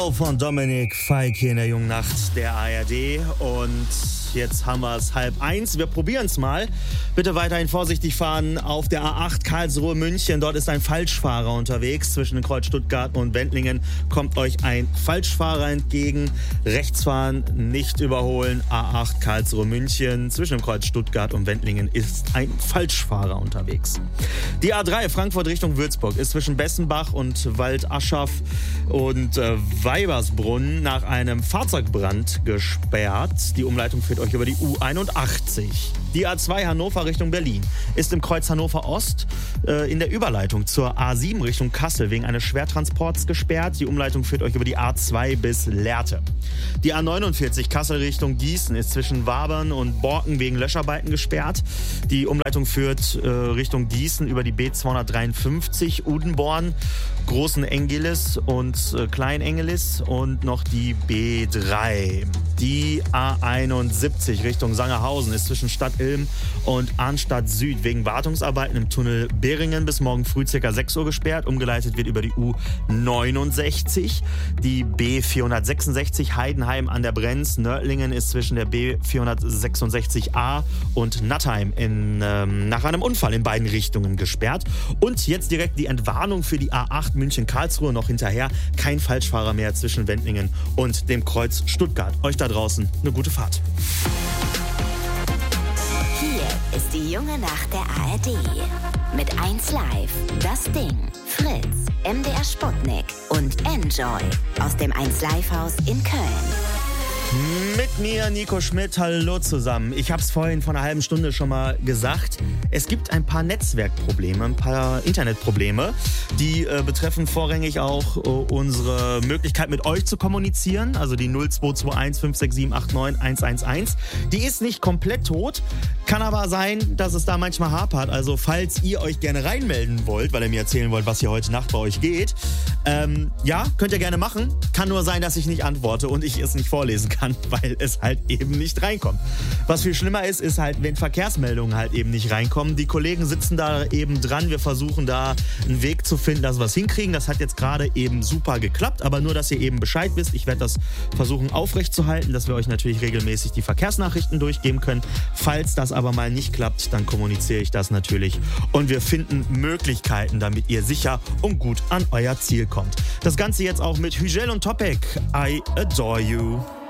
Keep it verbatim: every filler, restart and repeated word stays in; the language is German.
Von Dominik Feig hier in der jungen Nacht der A R D und jetzt haben wir es halb eins. Wir probieren es mal. Bitte weiterhin vorsichtig fahren auf der A acht Karlsruhe-München. Dort ist ein Falschfahrer unterwegs. Zwischen dem Kreuz Stuttgart und Wendlingen kommt euch ein Falschfahrer entgegen. Rechts fahren, nicht überholen. A acht Karlsruhe-München. Zwischen dem Kreuz Stuttgart und Wendlingen ist ein Falschfahrer unterwegs. Die A drei Frankfurt Richtung Würzburg ist zwischen Bessenbach und Waldaschaf und äh, Weibersbrunn nach einem Fahrzeugbrand gesperrt. Die Umleitung führt euch über die U einundachtzig. Die A zwei Hannover Richtung Berlin ist im Kreuz Hannover Ost äh, in der Überleitung zur A sieben Richtung Kassel wegen eines Schwertransports gesperrt. Die Umleitung führt euch über die A zwei bis Lehrte. Die A neunundvierzig Kassel Richtung Gießen ist zwischen Wabern und Borken wegen Löscharbeiten gesperrt. Die Umleitung führt äh, Richtung Gießen über die B zweihundertdreiundfünfzig Udenborn, Großen Engelis und äh, Klein Engelis und noch die B drei. Die A einundsiebzig Richtung Sangerhausen ist zwischen Stadt Ilm und Arnstadt Süd wegen Wartungsarbeiten im Tunnel Beringen bis morgen früh ca. sechs Uhr gesperrt. Umgeleitet wird über die U neunundsechzig. Die B vierhundertsechsundsechzig Heidenheim an der Brenz. Nördlingen ist zwischen der B vierhundertsechsundsechzig A und Nattheim in, ähm, nach einem Unfall in beiden Richtungen gesperrt. Und jetzt direkt die Entwarnung für die A acht München-Karlsruhe noch hinterher. Kein Falschfahrer mehr zwischen Wendlingen und dem Kreuz Stuttgart. Euch da draußen eine gute Fahrt. Hier ist die junge Nacht der A R D. Mit eins Live, Das Ding, Fritz, M D R Sputnik und Enjoy aus dem eins Live Haus in Köln. Mit mir, Nico Schmidt, hallo zusammen. Ich habe es vorhin vor einer halben Stunde schon mal gesagt. Es gibt ein paar Netzwerkprobleme, ein paar Internetprobleme, die äh, betreffen vorrangig auch äh, unsere Möglichkeit mit euch zu kommunizieren, also die null zwei zwei eins fünf sechs sieben acht neun eins eins eins. Die ist nicht komplett tot, kann aber sein, dass es da manchmal hapert. Also falls ihr euch gerne reinmelden wollt, weil ihr mir erzählen wollt, was hier heute Nacht bei euch geht, ähm, ja, könnt ihr gerne machen. Kann nur sein, dass ich nicht antworte und ich es nicht vorlesen kann, weil es halt eben nicht reinkommt. Was viel schlimmer ist, ist halt, wenn Verkehrsmeldungen halt eben nicht reinkommen. Die Kollegen sitzen da eben dran. Wir versuchen da einen Weg zu finden, dass wir es hinkriegen. Das hat jetzt gerade eben super geklappt, aber nur, dass ihr eben Bescheid wisst. Ich werde das versuchen aufrechtzuerhalten, dass wir euch natürlich regelmäßig die Verkehrsnachrichten durchgeben können. Falls das aber mal nicht klappt, dann kommuniziere ich das natürlich und wir finden Möglichkeiten, damit ihr sicher und gut an euer Ziel kommt. Das Ganze jetzt auch mit Hügel und Topek. I adore you.